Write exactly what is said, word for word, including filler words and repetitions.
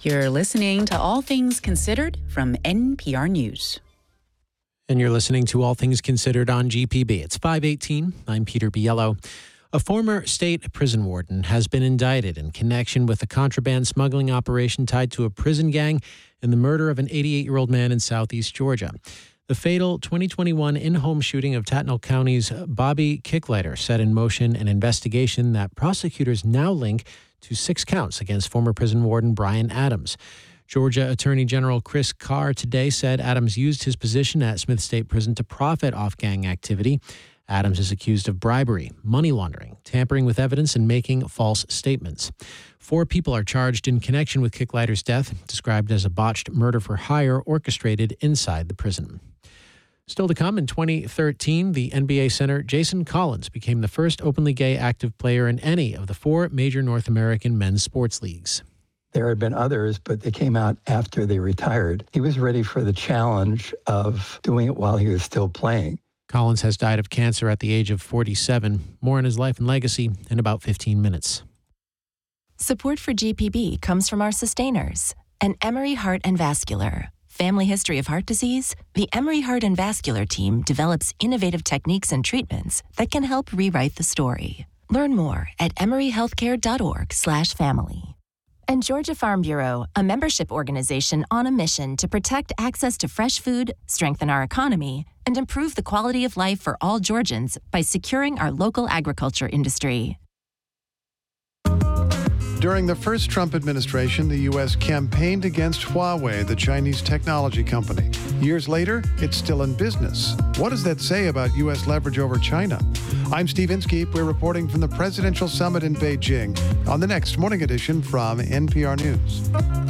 You're listening to All Things Considered from N P R News. And you're listening to All Things Considered on G P B. It's five eighteen. I'm Peter Biello. A former state prison warden has been indicted in connection with a contraband smuggling operation tied to a prison gang and the murder of an eighty-eight-year-old man in southeast Georgia. The fatal twenty twenty-one in-home shooting of Tattnall County's Bobby Kicklighter set in motion an investigation that prosecutors now link to six counts against former prison warden Brian Adams. Georgia Attorney General Chris Carr today said Adams used his position at Smith State Prison to profit off gang activity. Adams is accused of bribery, money laundering, tampering with evidence, and making false statements. Four people are charged in connection with Kicklighter's death, described as a botched murder for hire orchestrated inside the prison. Still to come, in twenty thirteen, the N B A center Jason Collins became the first openly gay active player in any of the four major North American men's sports leagues. There had been others, but they came out after they retired. He was ready for the challenge of doing it while he was still playing. Collins has died of cancer at the age of forty-seven. More on his life and legacy in about fifteen minutes. Support for G P B comes from our sustainers, and Emory Heart and Vascular. Family history of heart disease? The Emory Heart and Vascular team develops innovative techniques and treatments that can help rewrite the story. Learn more at emoryhealthcare.org slash family. And Georgia Farm Bureau, a membership organization on a mission to protect access to fresh food, strengthen our economy, and improve the quality of life for all Georgians by securing our local agriculture industry. During the first Trump administration, the U S campaigned against Huawei, the Chinese technology company. Years later, it's still in business. What does that say about U S leverage over China? I'm Steve Inskeep. We're reporting from the Presidential Summit in Beijing on the next Morning Edition from N P R News.